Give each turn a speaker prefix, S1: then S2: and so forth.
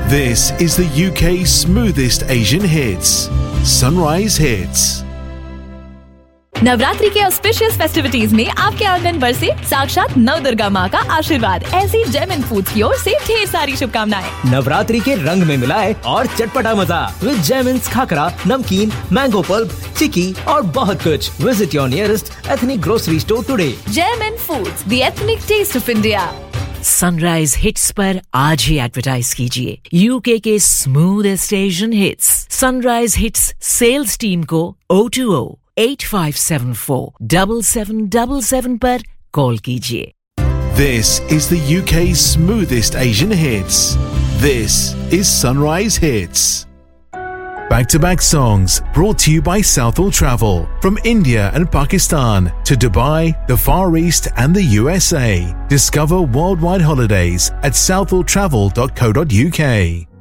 S1: This is the UK's smoothest Asian hits. Sunrise Hits.
S2: Navratri के auspicious festivities में आपके आंगन बरसे साक्षात नवदुर्गा माँ का आशीर्वाद। ऐसी जेमिन फूड्स की ओर से ढेर सारी शुभकामनाएं।
S3: नवरात्रि के रंग में मिलाए और चटपटा मजा विद जेमिन्स खाकरा, नमकीन, मैंगो पल्प, चिक्की और बहुत कुछ। Visit your nearest ethnic grocery store today.
S2: जेमिन foods, the ethnic test of India.
S4: Sunrise hits पर आज ही एडवर्टाइज कीजिए यूके के smoothest Asian hits. Sunrise hits sales team को 020-8574-7777 पर कॉल कीजिए।
S1: This is the UK's smoothest Asian hits. This is Sunrise Hits. Back-to-back songs brought to you by Southall Travel. From India and Pakistan to Dubai, the Far East and the USA. Discover worldwide holidays at southalltravel.co.uk.